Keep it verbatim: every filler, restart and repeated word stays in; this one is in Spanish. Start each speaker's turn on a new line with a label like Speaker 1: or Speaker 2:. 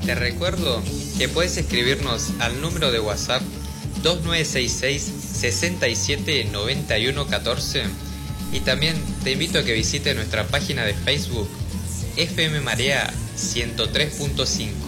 Speaker 1: Te recuerdo que puedes escribirnos al número de WhatsApp dos nueve seis seis, seis siete, nueve uno uno cuatro y también te invito a que visites nuestra página de Facebook F M Marea ciento tres punto cinco.